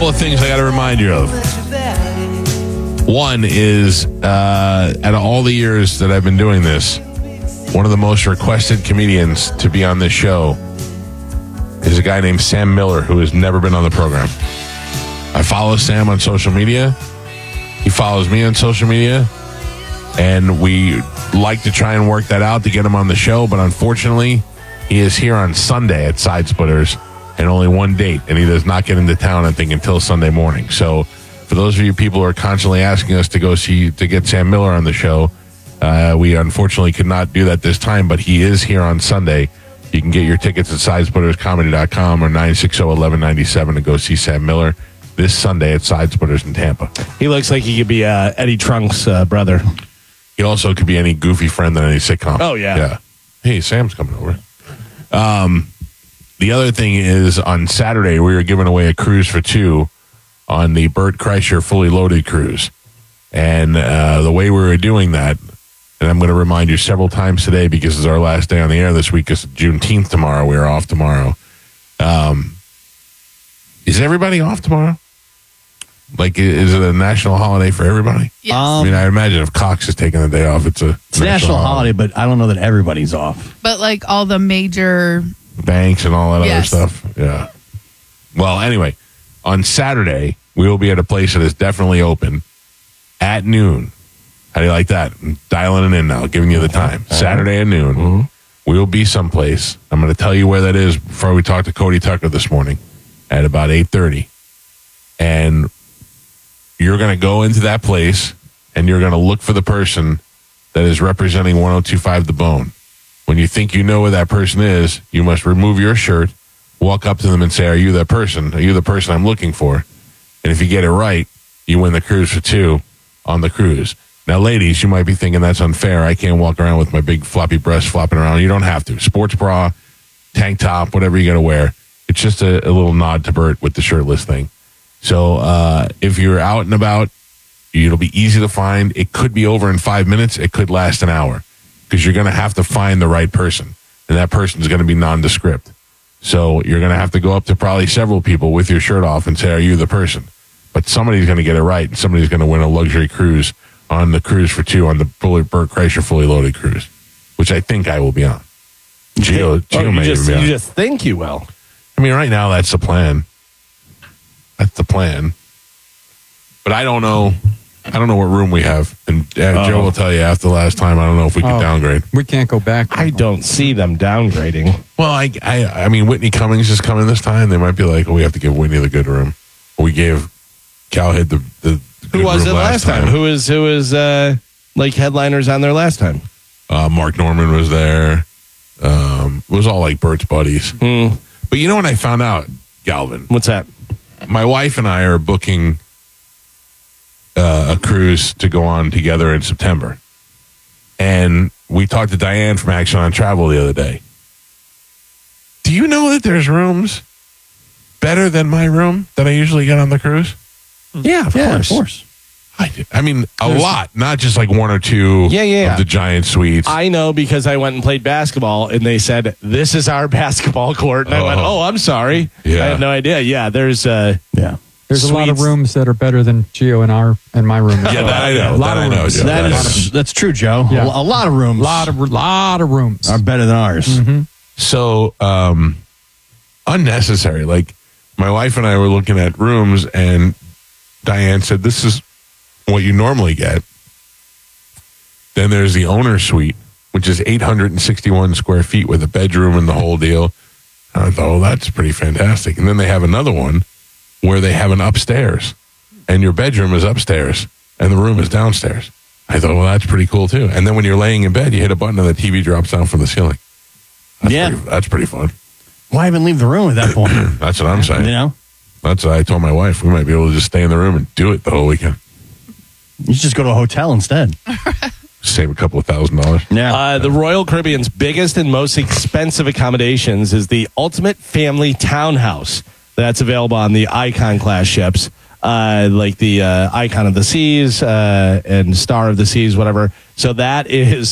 couple of things I got to remind you of. One is, out of all the years that I've been doing this, one of the most requested comedians to be on this show is a guy named Sam Miller, who has never been on the program. I follow Sam on social media. He follows me on social media. And we like to try and work that out to get him on the show. But unfortunately, he is here on Sunday at Side Splitters and only one date. And he does not get into town, I think, until Sunday morning. So for those of you people who are constantly asking us to get Sam Miller on the show, we unfortunately could not do that this time. But he is here on Sunday. You can get your tickets at SidesplittersComedy.com or 960-1197 to go see Sam Miller this Sunday at Side Splitters in Tampa. He looks like he could be Eddie Trunk's brother. He also could be any goofy friend in any sitcom. Oh, yeah. Hey, Sam's coming over. The other thing is, on Saturday, we were giving away a cruise for two on the Bert Kreischer Fully Loaded cruise. And the way we were doing that, and I'm going to remind you several times today because it's our last day on the air this week, it's Juneteenth tomorrow. We're off tomorrow. Is everybody off tomorrow? Like, is it a national holiday for everybody? Yes. I mean, I imagine if Cox is taking the day off, it's a national holiday, but I don't know that everybody's off. But like all the major banks and all that Yes. other stuff. Yeah. Well, anyway, on Saturday, we will be at a place that is definitely open at noon. How do you like that? I'm dialing it in now, giving you the time. Saturday at noon. Mm-hmm. We will be someplace. I'm going to tell you where that is before we talk to Cody Tucker this morning at about 8:30. And you're going to go into that place and you're going to look for the person that is representing 102.5 The Bone. When you think you know where that person is, you must remove your shirt, walk up to them and say, "Are you that person? Are you the person I'm looking for?" And if you get it right, you win the cruise for two on the cruise. Now, ladies, you might be thinking that's unfair. I can't walk around with my big floppy breasts flopping around. You don't have to. Sports bra, tank top, whatever you got to wear. It's just a little nod to Bert with the shirtless thing. So if you're out and about, it'll be easy to find. It could be over in 5 minutes. It could last an hour because you're going to have to find the right person. And that person is going to be nondescript. So you're going to have to go up to probably several people with your shirt off and say, "Are you the person?" But somebody's going to get it right, and somebody's going to win a luxury cruise on the cruise for two on the Bert Kreischer Fully Loaded cruise, which I think I will be on. Gio may even be on. You just think you will. I mean, right now, that's the plan. That's the plan. But I don't know. I don't know what room we have. And Joe will tell you after the last time, I don't know if we can downgrade. We can't go back. I don't see them downgrading. Well, I mean, Whitney Cummings is coming this time. They might be like, we have to give Whitney the good room. We gave Cowhead the Who good was room it last time? Who was like headliners on there last time? Mark Norman was there. It was all like Bert's buddies. But you know what I found out, Galvin? What's that? My wife and I are booking a cruise to go on together in September. And we talked to Diane from Action on Travel the other day. Do you know that there's rooms better than my room that I usually get on the cruise? Yeah, of course. I mean, a lot, not just like one or two of the giant suites. I know because I went and played basketball, and they said, "This is our basketball court." And I went, "Oh, I'm sorry. Yeah. I had no idea." Yeah, there's There's suites. a lot of rooms that are better than Gio and my room. Yeah, that I know. A lot That of I know, rooms. Joe. That's true, Joe. Yeah. A lot of rooms. lot of rooms are better than ours. Mm-hmm. So, unnecessary. Like, my wife and I were looking at rooms, and Diane said, "This is what you normally get." Then there's the owner suite, which is 861 square feet with a bedroom and the whole deal. And I thought, well, that's pretty fantastic. And then they have another one where they have an upstairs, and your bedroom is upstairs, and the room is downstairs. I thought, well, that's pretty cool, too. And then when you're laying in bed, you hit a button and the TV drops down from the ceiling. That's pretty fun. Why even leave the room at that point? That's what I'm saying. You know? That's what I told my wife. We might be able to just stay in the room and do it the whole weekend. You should just go to a hotel instead. Save a couple of $1,000. Yeah. the Royal Caribbean's biggest and most expensive accommodations is the Ultimate Family Townhouse. That's available on the Icon class ships. like the icon of the seas and star of the seas, whatever. So that is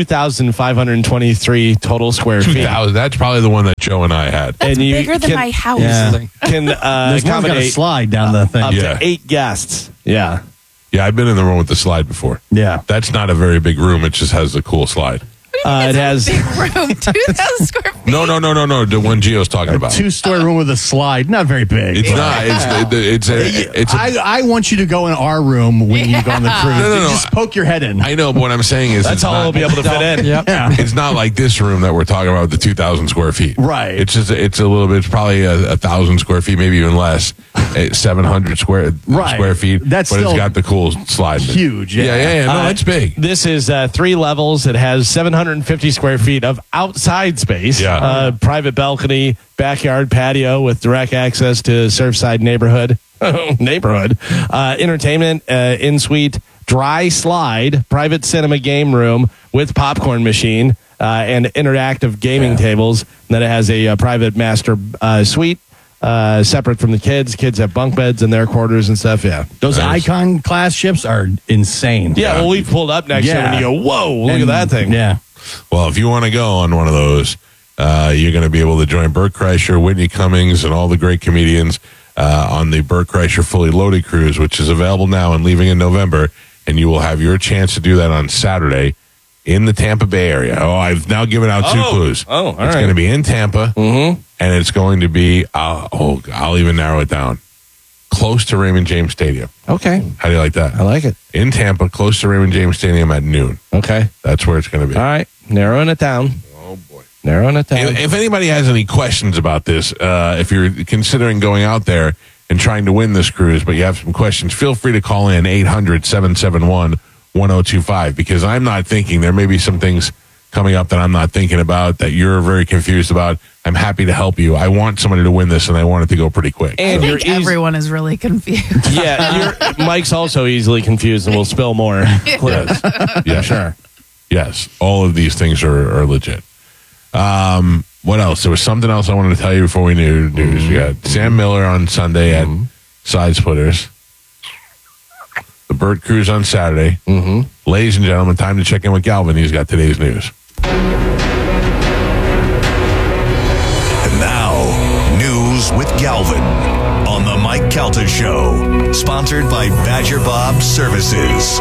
2,523 total square feet. 2,000. That's probably the one that Joe and I had. That's And you bigger than can- my house. Yeah. Can There's one's got a accommodate slide down the thing. up Yeah. to 8 guests. Yeah. Yeah, I've been in the room with the slide before. Yeah. That's not a very big room. It just has the cool slide. It has. Big room, 2,000 square feet. No. The one Gio's talking A about. 2-story room with a slide. Not very big. It's not. It's a I want you to go in our room when you go on the cruise. No. Just poke your head in. I know, but what I'm saying is That's it's all not, we'll be able to fit in. Yep. Yeah. It's not like this room that we're talking about with the 2,000 square feet. Right. It's just it's a little bit. It's probably 1,000 square feet, maybe even less. 700 square feet. That's but still it's got the cool slide. huge, Yeah. yeah. No, it's big. This is 3 levels. It has 750 square feet of outside space. Yeah. Private balcony, backyard patio with direct access to Surfside neighborhood. Entertainment, in-suite, dry slide, private cinema game room with popcorn machine and interactive gaming tables. And then it has a private master suite. Separate from the kids. Kids have bunk beds in their quarters and stuff. Yeah. Those Nice. Icon class ships are insane. Yeah, well, we've pulled up next to it and you go, whoa, look at that thing. Yeah. Well, if you want to go on one of those, you're going to be able to join Bert Kreischer, Whitney Cummings, and all the great comedians on the Bert Kreischer Fully Loaded Cruise, which is available now and leaving in November. And you will have your chance to do that on Saturday in the Tampa Bay area. Oh, I've now given out 2 clues. Oh, all It's right. going to be in Tampa, and it's going to be, I'll even narrow it down, close to Raymond James Stadium. Okay. How do you like that? I like it. In Tampa, close to Raymond James Stadium at noon. Okay. That's where it's going to be. All right. Narrowing it down. Oh, boy. Narrowing it down. If anybody has any questions about this, if you're considering going out there and trying to win this cruise, but you have some questions, feel free to call in 800-771-1025, because I'm not thinking. There may be some things coming up that I'm not thinking about that you're very confused about. I'm happy to help you. I want somebody to win this, and I want it to go pretty quick. And I you're think everyone is really confused. Mike's also easily confused and will spill more clues. Yeah, sure. Yes, all of these things are legit. What else? There was something else I wanted to tell you before we knew news. We got Sam Miller on Sunday at Side Splitters. The Burt Cruise on Saturday. Ladies and gentlemen, time to check in with Galvin. He's got today's news. And now, news with Galvin on the Mike Calta Show, sponsored by Badger Bob Services.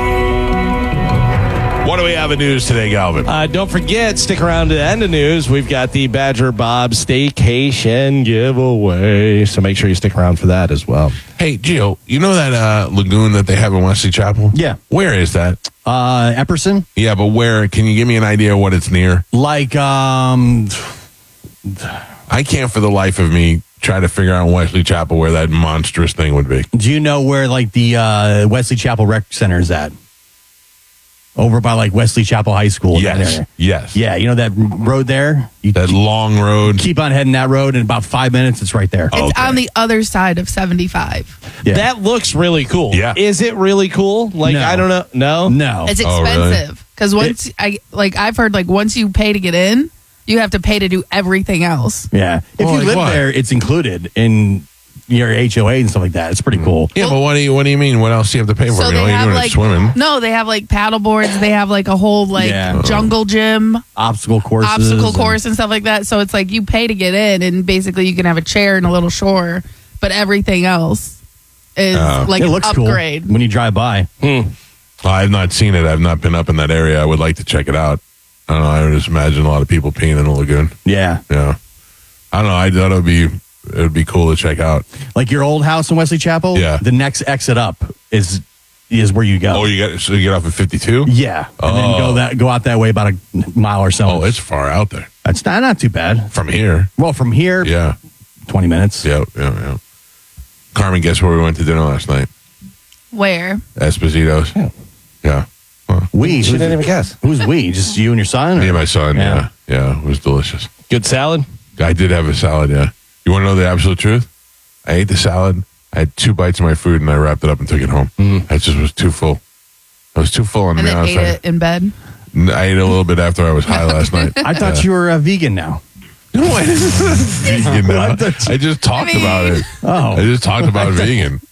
What do we have in news today, Galvin? Don't forget, stick around to the end of news. We've got the Badger Bob Staycation giveaway. So make sure you stick around for that as well. Hey, Gio, you know that lagoon that they have in Wesley Chapel? Yeah. Where is that? Epperson? Yeah, but where? Can you give me an idea of what it's near? Like, I can't for the life of me try to figure out in Wesley Chapel where that monstrous thing would be. do you know where, like, the Wesley Chapel Rec Center is at? Over by, like, Wesley Chapel High School. that Yes. area. Yes. Yeah, you know that road there? You That long road. keep on heading that road, in about 5 minutes, it's right there. It's on the other side of 75. Yeah. That looks really cool. Yeah. Is it really cool? Like, No. I don't know. No? No. It's Oh, really? expensive because I've heard like once you pay to get in, you have to pay to do everything else. Yeah. If Well, you like live what? there, it's included in your HOA and stuff like that. It's pretty cool. Yeah, but what do you mean? What else do you have to pay for? So You they know, you're have doing like it swimming. no, they have like paddle boards. They have like a whole like Yeah. jungle gym, Obstacle courses. obstacle and- course and stuff like that. So it's like you pay to get in, and basically you can have a chair and a little shore, but everything else is like It an looks upgrade. cool when you drive by. I've not seen it. I've not been up in that area. I would like to check it out. I don't know. I would just imagine a lot of people peeing in the lagoon. Yeah. Yeah. I don't know. I thought it would be cool to check out. Like your old house in Wesley Chapel? Yeah. The next exit up is where you go. Oh, you get off at 52? Yeah. And then go out that way about a mile or so. Oh, it's far out there That's not too bad. from here. Well, from here, Yeah. 20 minutes. Yeah. Carmen, guess where we went to dinner last night? Where? Esposito's. Yeah. We. She didn't even guess. Who's we? Just you and your son? Me or- and my son. Yeah. Yeah. It was delicious. Good salad? I did have a salad. Yeah. You want to know the absolute truth? I ate the salad. I had 2 bites of my food and I wrapped it up and took it home. I just was too full. I was too full on And the then ate outside. it in bed. I ate a little bit after I was high last night. I thought you were a vegan now. No, I didn't. Vegan now. I just talked about it. Oh. I just talked about vegan.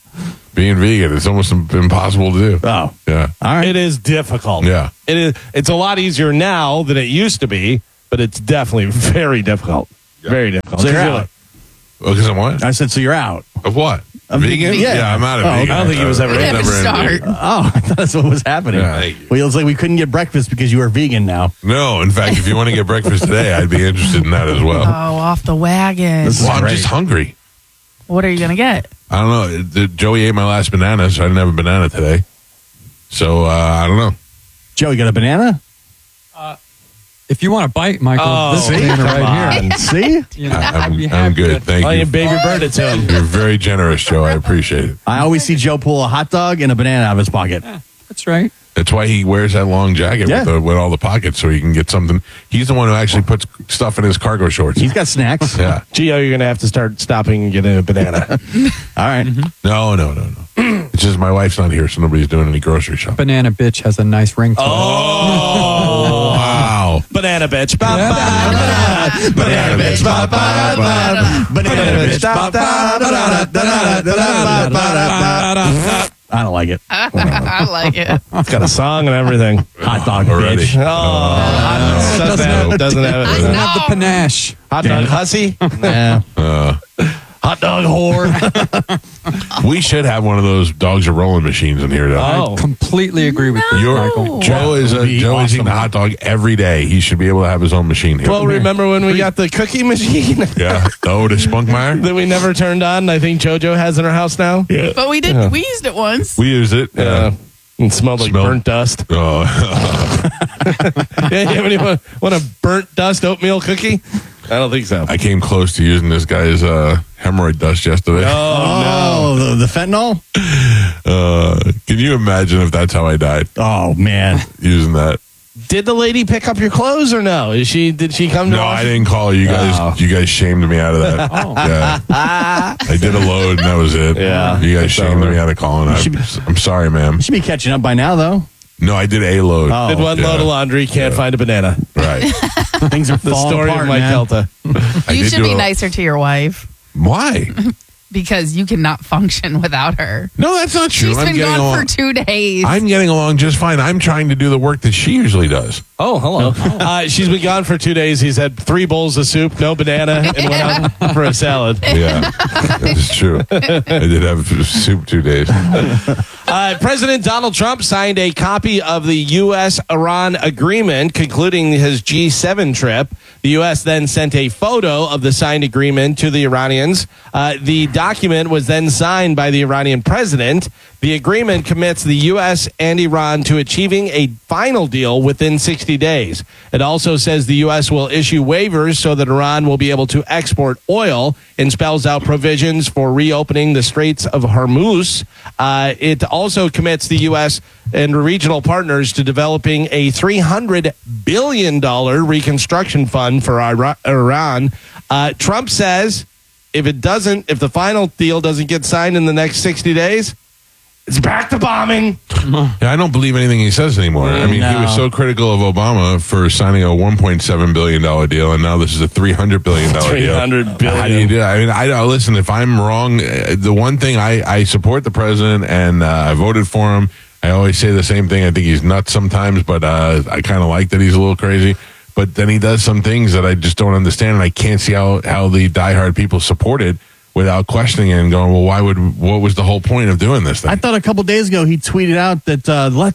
Being vegan, it's almost impossible to do. Oh, Yeah. all right. It is difficult. Yeah. It is. It's a lot easier now than it used to be, but it's definitely very difficult. Very difficult. So you're 'Cause out. Because I'm what? I said, so you're out. Of what? Of Vegan? yeah. I'm out of Oh, vegan. I don't think he was ever We in. had to Never in start. vegan. Oh, I thought that's what was happening. Yeah, thank you. Well, it's like we couldn't get breakfast because you are vegan now. No, in fact, if you want to get breakfast today, I'd be interested in that as well. Oh, off the wagon. This is Well, I'm great. just hungry. What are you gonna get? I don't know. Joey ate my last banana, so I didn't have a banana today. So I don't know. Joe, you got a banana? If you want a bite, Michael, Oh, this see? banana right here. See? You know, I'm, I'd be I'm happy good. to- Thank Oh, you. you baby bird it to him. You're very generous, Joe. I appreciate it. I always see Joe pull a hot dog and a banana out of his pocket. That's right. That's why he wears that long jacket Yeah. with all the pockets, so he can get something. He's the one who actually puts stuff in his cargo shorts. He's got snacks. Yeah. Gio, you're gonna have to start stopping and getting a banana. All right. No. It's just my wife's not here, so nobody's doing any grocery shopping. Banana bitch has a nice ring to Oh, Wow. banana bitch. Yeah. Banana bitch. Banana bitch. I don't like it. I like it. It's got a song and everything. Hot dog Already. bitch. Oh, doesn't have I it. Doesn't have the panache. Hot dog hussy. Yeah. Hot dog whore. We should have one of those dogs are rolling machines in here, though. Oh. I completely agree with you, Your Michael. Joe is That'd be Joe is eating awesome. a hot dog every day. He should be able to have his own machine here. Well, remember when we got the cookie machine yeah. Oh, the Spunkmeyer? that we never turned on? I think JoJo has in her house now. Yeah. But we did. Yeah. We used it once. We use it. Yeah. And smelled like Smelled- burnt dust. Oh. Yeah, anyone want a burnt dust oatmeal cookie? I don't think so. I came close to using this guy's hemorrhoid dust yesterday. Oh, the fentanyl? Can you imagine if that's how I died Oh, man. using that? Did the lady pick up your clothes or no? Did she come to No, office? I didn't call her. You guys shamed me out of that. Oh. Yeah. I did a load and that was it. Yeah. You guys It's shamed over. me out of calling. I'm sorry, ma'am. Should be catching up by now, though. No, I did a load. Oh. Did one Yeah. load of laundry, can't find a banana. Right. Things are The falling story apart, of Mike man. Kelta. I You did should do be a- nicer to your wife Why? because you cannot function without her. No, that's not true. She's been gone for 2 days. I'm getting along just fine. I'm trying to do the work that she usually does. Oh, hello. She's been gone for 2 days. He's had 3 bowls of soup, no banana, and went out for a salad. Yeah, it's true. I did have soup 2 days. President Donald Trump signed a copy of the U.S.-Iran agreement concluding his G7 trip. The U.S. then sent a photo of the signed agreement to the Iranians. The document was then signed by the Iranian president. The agreement commits the U.S. and Iran to achieving a final deal within 60 days. It also says the U.S. will issue waivers so that Iran will be able to export oil and spells out provisions for reopening the Straits of Hormuz. It also commits the U.S. and regional partners to developing a $300 billion reconstruction fund for Iran. Trump says if the final deal doesn't get signed in the next 60 days, it's back to bombing. Yeah, I don't believe anything he says anymore. I mean, he was so critical of Obama for signing a $1.7 billion deal, and now this is a $300 billion deal. $300 billion. How do you do that? I mean, I listen, if I'm wrong, the one thing I support the president, and I voted for him. I always say the same thing. I think he's nuts sometimes, but I kind of like that he's a little crazy. But then he does some things that I just don't understand, and I can't see how the diehard people support it without questioning it and going, well, what was the whole point of doing this thing? I thought a couple days ago he tweeted out that let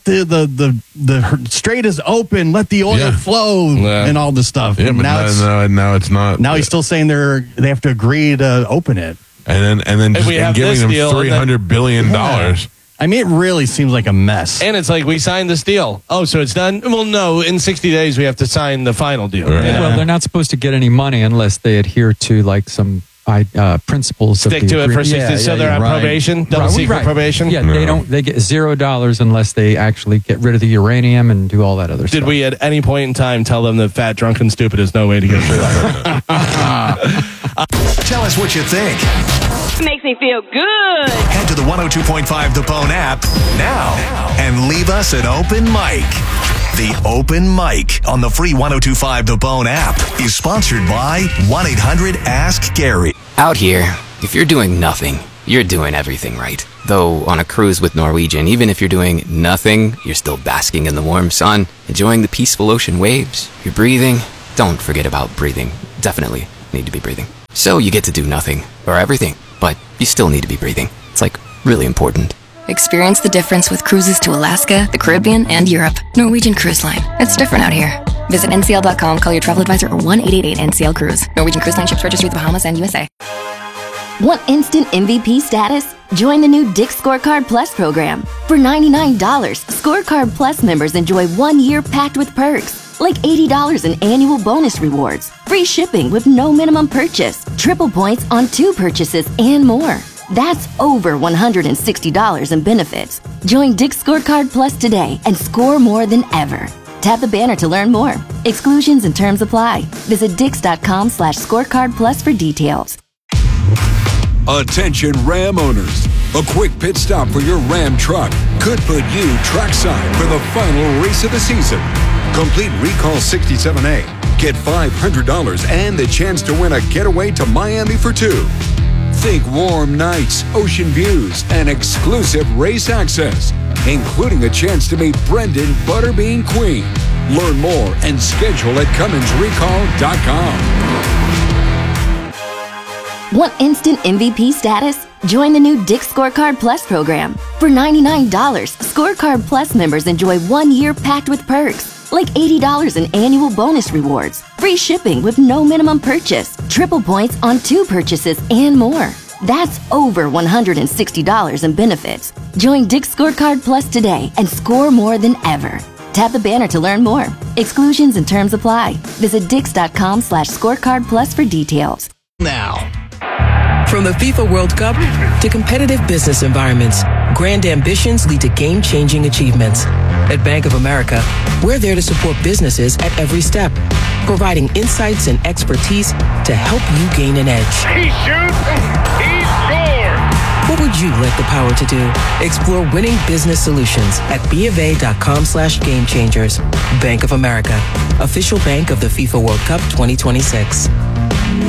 the strait is open, let the oil flow, and all this stuff. Yeah, And but now it's not. now he's still saying they have to agree to open it. and then just we have giving this them deal, and then- $300 billion. I mean, it really seems like a mess. And it's like, we signed this deal. Oh, so it's done? Well, no, in 60 days we have to sign the final deal. Right. Yeah. Well, they're not supposed to get any money unless they adhere to like some principles. Stick of the to it for agreement. 60 so they're on right. probation, double secret probation. Yeah, No. they get $0 unless they actually get rid of the uranium and do all that other stuff. Did we at any point in time tell them that fat, drunk, and stupid is no way to get through that? Tell us what you think. Makes me feel good. Head to the 102.5 The Bone app now and leave us an open mic. The Open Mic on the free 102.5 The Bone app is sponsored by 1-800-ASK-GARY. Out here, if you're doing nothing, you're doing everything right. Though on a cruise with Norwegian, even if you're doing nothing, you're still basking in the warm sun, enjoying the peaceful ocean waves. You're breathing. Don't forget about breathing. Definitely need to be breathing. So you get to do nothing or everything, but you still need to be breathing. It's like really important. Experience the difference with cruises to Alaska, the Caribbean, and Europe. Norwegian Cruise Line. It's different out here. Visit ncl.com, call your travel advisor, or 1-888-NCL-CRUISE. Norwegian Cruise Line ships registry the Bahamas and USA. Want instant MVP status? Join the new Dick's Scorecard Plus program. For $99, Scorecard Plus members enjoy 1 year packed with perks, like $80 in annual bonus rewards, free shipping with no minimum purchase, triple points on 2 purchases, and more. That's over $160 in benefits. Join Dick's Scorecard Plus today and score more than ever. Tap the banner to learn more. Exclusions and terms apply. Visit dix.com/scorecardplus for details. Attention Ram owners. A quick pit stop for your Ram truck could put you trackside for the final race of the season. Complete Recall 67A. Get $500 and the chance to win a getaway to Miami for 2. Think warm nights, ocean views, and exclusive race access, including a chance to meet Brendan Butterbean Queen. Learn more and schedule at CumminsRecall.com. Want instant MVP status? Join the new Dick's Scorecard Plus program. For $99, Scorecard Plus members enjoy 1 year packed with perks, like $80 in annual bonus rewards, free shipping with no minimum purchase, triple points on 2 purchases, and more. That's over $160 in benefits. Join Dick's Scorecard Plus today and score more than ever. Tap the banner to learn more. Exclusions and terms apply. Visit dix.com/scorecardplus for details. Now, from the FIFA World Cup to competitive business environments, grand ambitions lead to game-changing achievements. At Bank of America, we're there to support businesses at every step, providing insights and expertise to help you gain an edge. He shoots, he scores! What would you like the power to do? Explore winning business solutions at BofA.com/gamechangers. Bank of America, official bank of the FIFA World Cup 2026.